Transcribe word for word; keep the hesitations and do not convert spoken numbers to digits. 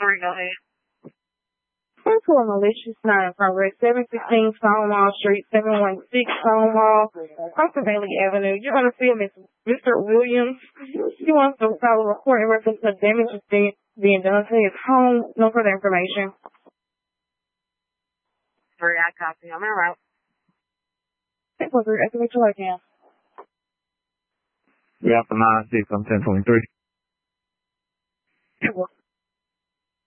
Sorry, go ahead. Thanks for a malicious nine progress, seven sixteen Stonewall Street, seven one six Stonewall, Crossing Bailey Avenue. You're going to see Mister Williams. He wants to file a report in reference to damage being, being done to his home. No further information. Sorry, I copy. I'm in route. Six one three, estimate your again. Yeah, for nine six, I'm ten twenty three. It was.